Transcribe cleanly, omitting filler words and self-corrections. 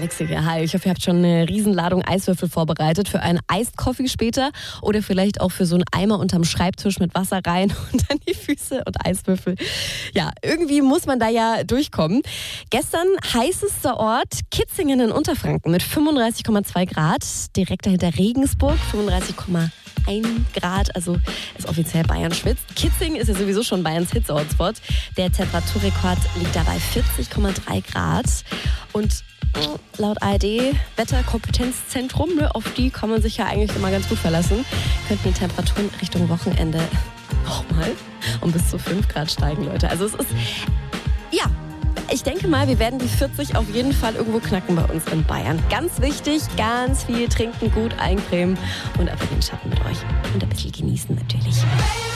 Alexia, hi. Ich hoffe, ihr habt schon eine Riesenladung Eiswürfel vorbereitet für einen Iced Coffee später oder vielleicht auch für so einen Eimer unterm Schreibtisch mit Wasser rein und dann die Füße und Eiswürfel. Ja, irgendwie muss man da ja durchkommen. Gestern heißester Ort Kitzingen in Unterfranken mit 35,2 Grad, direkt dahinter Regensburg 35,1 Grad, also ist offiziell Bayern schwitzt. Kitzingen ist ja sowieso schon Bayerns Hitze-Hotspot. Der Temperaturrekord liegt dabei 40,3 Grad und laut ARD Wetterkompetenzzentrum, auf die kann man sich ja eigentlich immer ganz gut verlassen, könnten die Temperaturen Richtung Wochenende auch mal um bis zu 5 Grad steigen, Leute. Also es ist, ja, ich denke mal, wir werden die 40 auf jeden Fall irgendwo knacken bei uns in Bayern. Ganz wichtig, ganz viel trinken, gut eincremen und einfach den Schatten mit euch und ein bisschen genießen natürlich.